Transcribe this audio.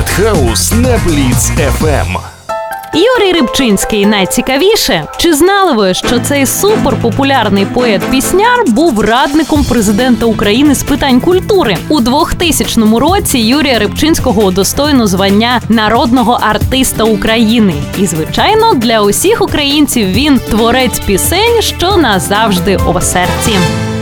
Артхаус на Бліц FM. Юрій Рибчинський найцікавіше. Чи знали ви, що цей суперпопулярний поет-пісняр був радником президента України з питань культури? У 2000 році Юрія Рибчинського удостоєно звання народного артиста України. І, звичайно, для усіх українців він творець пісень, що назавжди у серці.